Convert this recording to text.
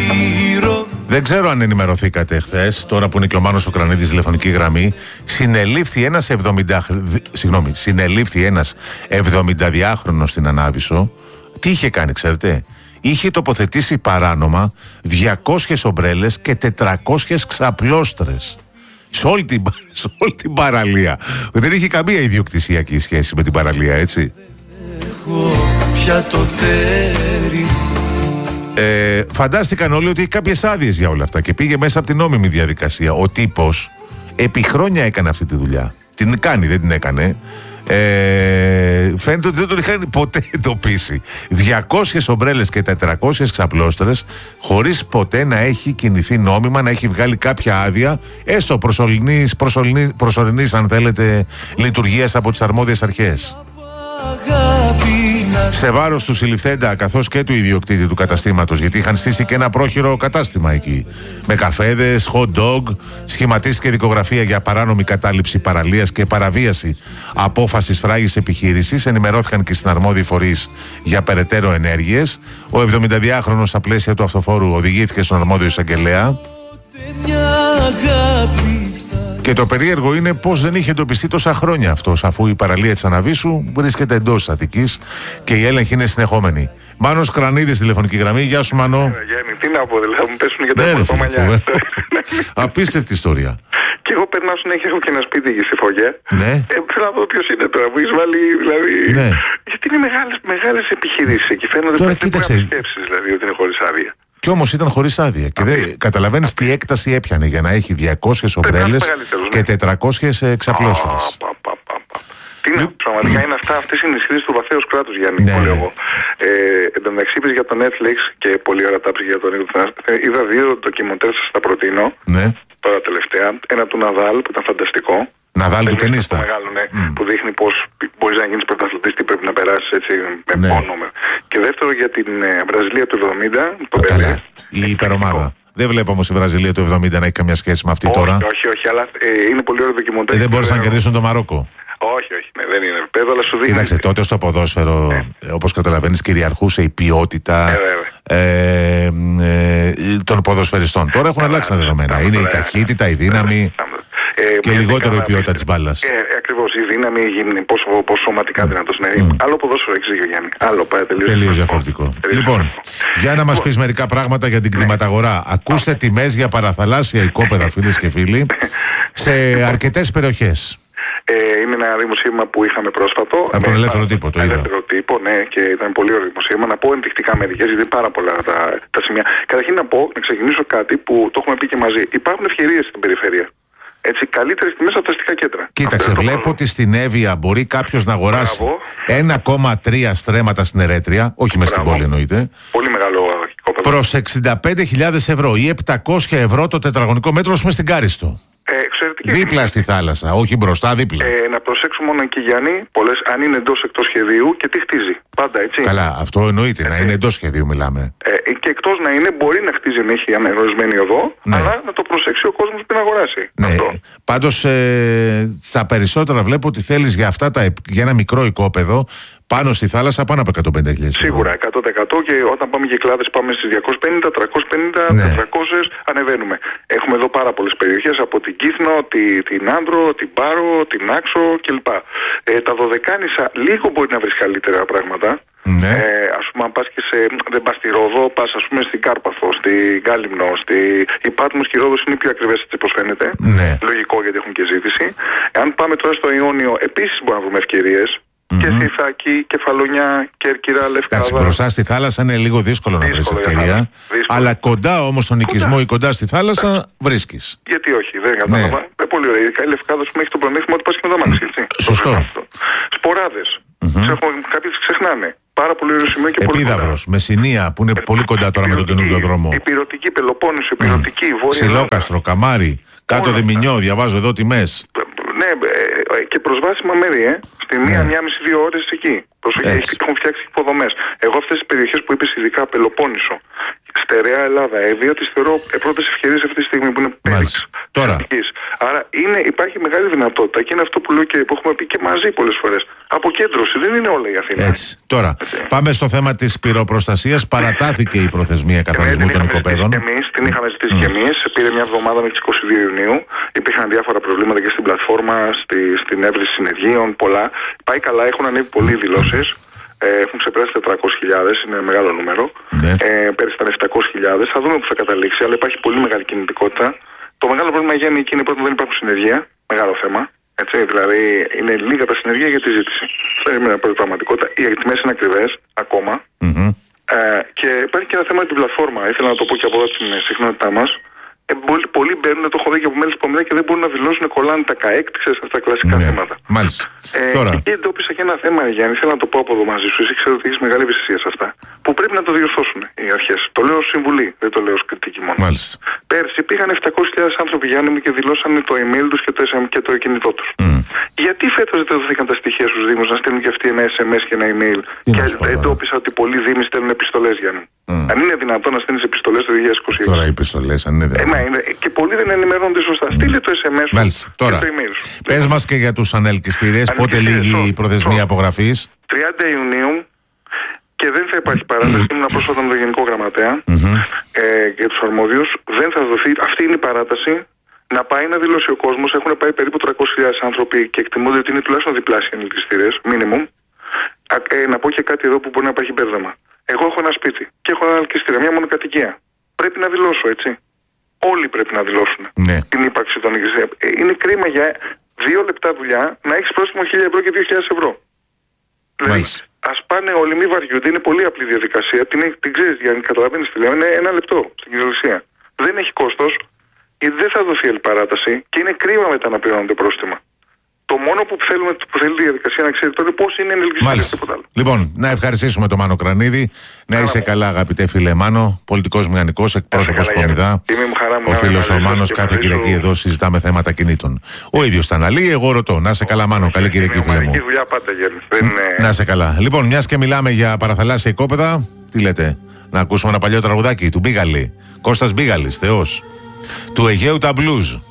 Δεν ξέρω αν ενημερωθήκατε χθες, τώρα που είναι και ο Μάνος ο Κρανίδης τηλεφωνική γραμμή. Συνελήφθη ένας 72χρονος στην Ανάβησο. Τι είχε κάνει, ξέρετε? Είχε τοποθετήσει παράνομα 200 ομπρέλες και 400 ξαπλώστρες σε όλη την παραλία. Δεν είχε καμία ιδιοκτησιακή σχέση με την παραλία, έτσι. Φαντάστηκαν όλοι ότι έχει κάποιες άδειες για όλα αυτά και πήγε μέσα από την νόμιμη διαδικασία. Ο τύπος επί χρόνια έκανε αυτή τη δουλειά. Την κάνει, δεν την έκανε. Φαίνεται ότι δεν τον είχαν ποτέ εντοπίσει. 200 ομπρέλες και 400 ξαπλώστρες, χωρίς ποτέ να έχει κινηθεί νόμιμα, να έχει βγάλει κάποια άδεια, έστω προσωρινής αν θέλετε λειτουργίας από τις αρμόδιες αρχές. Σε βάρος του συλληφθέντα καθώς και του ιδιοκτήτη του καταστήματος, γιατί είχαν στήσει και ένα πρόχειρο κατάστημα εκεί με καφέδες, hot dog. Σχηματίστηκε δικογραφία για παράνομη κατάληψη παραλίας και παραβίαση απόφασης φράγης επιχείρησης. Ενημερώθηκαν και συναρμόδιοι φορείς για περαιτέρω ενέργειες. Ο 72χρονος στα πλαίσια του αυτοφόρου οδηγήθηκε στον αρμόδιο εισαγγελέα. Και το περίεργο είναι πως δεν είχε εντοπιστεί τόσα χρόνια αυτός, αφού η παραλία της Αναβίσου βρίσκεται εντός της Αττικής και η έλεγχη είναι συνεχόμενη. Μάνος Κρανίδης, τηλεφωνική γραμμή. Γεια σου, Μάνο. Γιάννη, τι να πω, δηλαδή μου πέσουν και τα υπόλοιπα μαλλιά. Απίστευτη ιστορία. Και εγώ περνάω συνέχεια, έχω και ένα σπίτι εκεί στη Φωγιά. Ναι. Θέλω να δω ποιος είναι τώρα, που έχεις βάλει, δηλαδή. Ναι. Γιατί είναι μεγάλες επιχειρήσεις εκεί, φαίνονται τώρα ότι σκέψεις, δηλαδή, ότι είναι χωρίς άδεια. Κι όμως ήταν χωρίς άδεια. Και δεν καταλαβαίνεις τι έκταση έπιανε για να έχει 200 ομπρέλες και 400 ξαπλώστρες. Τι να, πραγματικά είναι αυτές είναι οι σχέσεις του βαθέως κράτους, Γιάννη, ναι, που λέω εγώ. Εν τω μεταξύ είπες για το Netflix και πολύ ωραία τα για τον Νίκο Θανάση. Είδα 2 ντοκιμοντέρ, σας τα προτείνω. Ναι. Τώρα τελευταία. Ένα του Ναδάλ που ήταν φανταστικό. Ναδάλ του τενίστα. Που δείχνει πως μπορείς να γίνεις πρωταθλητής, τι πρέπει να περάσεις έτσι με πόνο. Και δεύτερο για την Βραζιλία του 70. Καλά. Η υπερομάδα. Δεν βλέπω όμως η Βραζιλία του 70 να έχει καμιά σχέση με αυτή τώρα. Όχι, αλλά είναι πολύ ωραίο ντοκιμοντέρ. Δεν μπορούσαν να κερδίσουν το Μαρόκο. Όχι, ναι, δεν είναι παιδό, αλλά σου δίνει. Κοίταξε, τότε στο ποδόσφαιρο, όπως καταλαβαίνεις, κυριαρχούσε η ποιότητα των ποδοσφαιριστών. Τώρα έχουν αλλάξει τα δεδομένα. Είναι η ταχύτητα, η δύναμη και λιγότερο η ποιότητα της μπάλας. Ακριβώς, η δύναμη, πόσο σωματικά δυνατός είναι. Άλλο ποδόσφαιρο, έχεις δίκιο, Γιάννη. Άλλο πάει τελείως διαφορετικό. Λοιπόν, για να μας πεις μερικά πράγματα για την κτηματαγορά. Ακούστε τιμές για παραθαλάσσια οικόπεδα, φίλες και φίλοι, σε αρκετές περιοχές. Είναι ένα δημοσίευμα που είχαμε πρόσφατο. Από τον Ελεύθερο Τύπο, το είδα. Ελεύθερο Τύπο, ναι, και ήταν πολύ ωραίο δημοσίευμα. Να πω ενδεικτικά μερικές, γιατί είναι πάρα πολλά τα σημεία. Καταρχήν να ξεκινήσω κάτι που το έχουμε πει και μαζί. Υπάρχουν ευκαιρίες στην περιφέρεια. Έτσι, καλύτερες τιμές από τα αστικά κέντρα. Κοίταξε, βλέπω ότι στην Εύβοια μπορεί κάποιος να αγοράσει 1,3 στρέμματα στην Ερέτρια, όχι μες στην πόλη εννοείται. Πολύ μεγάλο κόπεδο. Προς 65.000 ευρώ ή 700 ευρώ το τετραγωνικό μέτρο, ας πούμε στην Κάριστο. Δίπλα στη θάλασσα, όχι μπροστά, δίπλα. Να προσέξουμε μόνο εκεί, Γιάννη, πολλές, αν είναι εντός εκτός σχεδίου και τι χτίζει. Πάντα έτσι. Καλά, αυτό εννοείται, να είναι εντός σχεδίου μιλάμε. Και εκτός να είναι, μπορεί να χτίζει, να έχει αναγνωρισμένη οδό, αλλά να το προσέξει ο κόσμος που να αγοράσει. Ναι. Πάντως, στα περισσότερα βλέπω ότι θέλεις για ένα μικρό οικόπεδο πάνω στη θάλασσα πάνω από 150.000. Σίγουρα, 100%, και όταν πάμε κυκλάδες πάμε στις 250, 350, 400, ανεβαίνουμε. Έχουμε εδώ πάρα πολλές περιοχές, από την Κύθνο, την Άνδρο, την Πάρο, την Άξο κλπ. Τα Δωδεκάνησα λίγο μπορεί να βρεις καλύτερα πράγματα. Ναι. Ας πούμε, αν πας και δεν πας στη Ρόδο, πας ας πούμε στην Κάρπαθο, στην Κάλυμνο, η Πάτμος και η Ρόδος είναι πιο ακριβές, έτσι πως φαίνεται. Ναι. Λογικό, γιατί έχουν και ζήτηση. Αν πάμε τώρα στο Ιόνιο, επίσης μπορούμε να βρούμε ευκαιρίες. Και στη Ιθάκη, Κεφαλονιά, Κέρκυρα, Λευκάδα. Εντάξει, μπροστά στη θάλασσα είναι λίγο δύσκολο να βρεις ευκαιρία. Αλλά κοντά όμως στον οικισμό ή κοντά στη θάλασσα βρίσκεις. Γιατί όχι, δεν κατάλαβα. Πολύ ωραία. Η Λευκάδα σου έχει το προνέκτημα ότι πας και με τα μάξι, έτσι. Σωστό. Σποράδες. Κάποιοι ξεχνάνε. Πάρα πολύ ωραίο σημείο και πολύ Επίδαυρος, Μεσσηνία που είναι πολύ κοντά τώρα με τον καινούργιο δρόμο. Υπηρωτική, Πελοπόννησο, Υπηρωτική, Βόρεια. Ξυλόκαστρο, Καμάρι, κάτω Δεμηνιό, διαβάζω εδώ τιμές. Ναι, και προσβάσιμα μέρη, στη 1,5-2 ώρες εκεί. Έχουν φτιάξει υποδομές. Εγώ αυτές τις περιοχές που είπες, ειδικά Πελοπόννησο, Στερεά Ελλάδα, Εύβοια, τις θεωρώ πρώτες ευκαιρίες αυτή τη στιγμή που είναι πέρυσι. Τώρα. Άρα υπάρχει μεγάλη δυνατότητα και είναι αυτό που λέω και που έχουμε πει και μαζί πολλές φορές. Αποκέντρωση, δεν είναι όλα η Αθήνα. Έτσι. Τώρα, πάμε στο θέμα της πυροπροστασίας. Παρατάθηκε η προθεσμία καθαρισμού των οικοπαίδων. Την είχαμε ζητήσει και εμείς. Πήρε μια εβδομάδα μέχρι τις 22 Ιουνίου. Υπήρχαν διάφορα προβλήματα και στην πλατφόρμα, στην έβριση συνεργείων, πολλά. Πάει καλά, έχουν ανέβει πολλοί δηλώσεις. Έχουν ξεπεράσει 400.000, είναι μεγάλο νούμερο. Ναι. Πέρυσι ήταν 700.000. Θα δούμε που θα καταλήξει, αλλά υπάρχει πολύ μεγάλη κινητικότητα. Το μεγάλο πρόβλημα Γιάννη εκεί είναι πρώτον δεν υπάρχουν συνεργεία. Μεγάλο θέμα. Έτσι, δηλαδή είναι λίγα τα συνεργεία για τη ζήτηση. Αυτό είναι μια πρώτη πραγματικότητα. Οι τιμές είναι ακριβές ακόμα. Και υπάρχει και ένα θέμα με την πλατφόρμα. Ήθελα να το πω και από εδώ την συχνότητά μας. Πολλοί μπαίνουν, το έχω δει και από μέλη της και δεν μπορούν να δηλώσουν, κολλάνε τα ΚΑΕΚ, αυτά τα κλασικά θέματα. Μάλιστα. Τώρα. Εκεί εντόπισα και ένα θέμα, Γιάννη, θέλω να το πω από εδώ μαζί σου. Εσύ ξέρω ότι έχεις μεγάλη ευαισθησία σε αυτά. Που πρέπει να το διορθώσουν οι αρχές. Το λέω ως συμβουλή, δεν το λέω ως κριτική μόνο. Μάλιστα. Πέρσι πήγαν 700.000 άνθρωποι, Γιάννη μου, και δηλώσανε το email τους και το κινητό τους. Γιατί φέτος δεν δοθήκαν τα στοιχεία στους Δήμους να στείλουν και αυτοί ένα SMS και ένα email? Και εντόπισα ότι πολλοί Δήμοι στέλνουν επιστολές, Γιάννη. Αν είναι δυνατόν να στέλνεις επιστολές το 2026. Τώρα οι επιστολές, αν είναι δυνατόν. Και πολλοί δεν ενημερώνονται σωστά. Στείλε το SMS σου και το email σου. Πες μας και για τους ανελκυστήρες, πότε λήγει η προθεσμία απογραφής? 30 Ιουνίου και δεν θα υπάρχει παράταση. Ήμουν πρόσφατα με τον Γενικό Γραμματέα και τους αρμόδιους. Δεν θα δοθεί, αυτή είναι η παράταση. Να πάει να δηλώσει ο κόσμος. Έχουν πάει περίπου 300.000 άνθρωποι και εκτιμούνται ότι είναι τουλάχιστον διπλάσιοι ανελκυστήρες, minimum. Να πω και κάτι εδώ που μπορεί να υπάρχει μπέρδεμα. Εγώ έχω ένα σπίτι και έχω ένα ανελκυστήρα, μια μονοκατοικία. Πρέπει να δηλώσω, έτσι. Όλοι πρέπει να δηλώσουν την ύπαρξη των ανελκυστήρων. Είναι κρίμα για 2 λεπτά δουλειά να έχεις πρόστιμο 1.000 ευρώ και 2.000 ευρώ. Δηλαδή, ας πάνε όλοι, μη βαριούνται. Είναι πολύ απλή διαδικασία. Την ξέρεις, για να καταλαβαίνεις τι λέω. Είναι 1 λεπτό στην κυριολεξία. Δεν έχει κόστος. Δεν θα δοθεί άλλη παράταση και είναι κρίμα μετά να πληρώνονται πρόστιμα. Το μόνο που θέλει η διαδικασία να ξέρει τώρα πώς είναι ενελκυστήρες, τίποτα άλλο. Λοιπόν, να ευχαριστήσουμε τον Μάνο Κρανίδη. Να είσαι καλά, αγαπητέ φίλε Μάνο. Πολιτικός μηχανικός, εκπρόσωπος του Κομιδά. Ο φίλος ο Μάνος, κάθε Κυριακή εδώ συζητάμε θέματα κινήτων. Ο ίδιος τα αναλύει, εγώ ρωτώ. Να είσαι καλά, Μάνο. Καλή Κυριακή, φίλε μου. Να είσαι καλά. Λοιπόν, μιας και μιλάμε για παραθαλάσσια οικόπεδα, τι λέτε, να ακούσουμε ένα παλιό τραγουδάκι του Μπίγαλη. Κώστας Μπίγαλης, Θεός. Του Αιγαίου τα blues.